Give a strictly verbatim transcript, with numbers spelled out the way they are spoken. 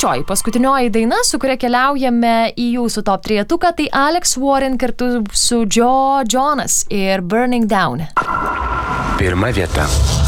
trečioji, paskutinioji daina, su kuria keliaujame į jūsų top trejetuką, tai Alex Warren kartu su Joe Jonas ir Burning Down. Pirma vieta.